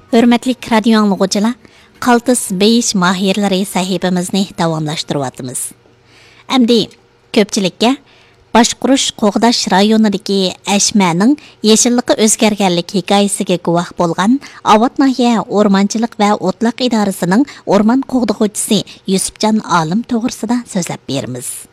Hürmetlik radio anlıqıcılar, Qaltis beyish mahirlari sahifamizni davomlashtiryapmiz. Endi ko'pchilikka boshqurish qo'g'dash rayonidagi Ashmaning yeshillikqa o'zgarganlik hikoyasiga guvoh bo'lgan Avot nahiya o'rmonchilik va o'tloq idorasining o'rmon qo'g'dag'uvchisi Yusufjon Olim to'g'risida so'zlab beramiz.